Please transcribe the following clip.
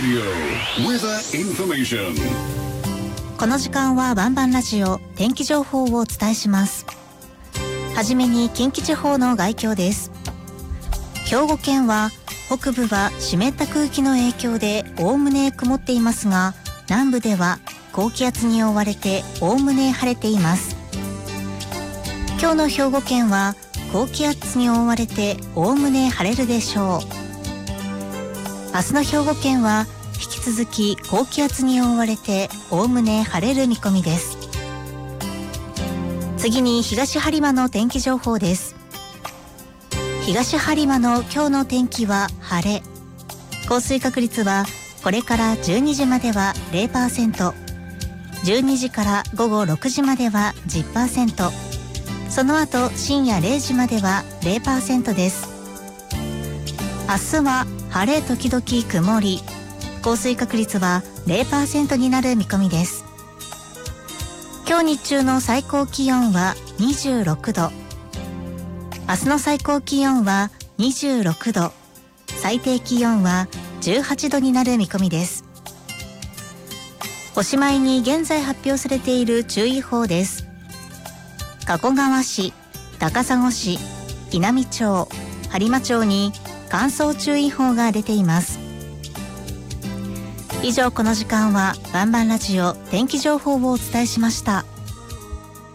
この時間はバンバンラジオ天気情報をお伝えします。はじめに近畿地方の概況です。兵庫県は北部は湿った空気の影響でおおむね曇っていますが、南部では高気圧に覆われておおむね晴れています。今日の兵庫県は高気圧に覆われておおむね晴れるでしょう。明日の兵庫県は引き続き高気圧に覆われておおむね晴れる見込みです。次に東播磨の天気情報です。東播磨の今日の天気は晴れ。降水確率はこれから12時までは 0%、12時から午後6時までは 10%、その後深夜0時までは 0% です。明日は晴れ時々曇り、降水確率は 0% になる見込みです。今日日中の最高気温は26度、明日の最高気温は26度、最低気温は18度になる見込みです。おしまいに現在発表されている注意報です。加古川市、高砂市、稲美町、播磨町に乾燥注意報が出ています。以上、この時間はバンバンラジオ天気情報をお伝えしました。